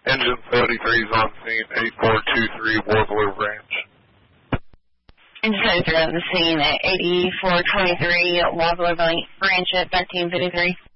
Engine 73 is on scene, 8423 Warbler Ranch. Engine 73 on the scene at 8423 Warbler Ranch at 1353.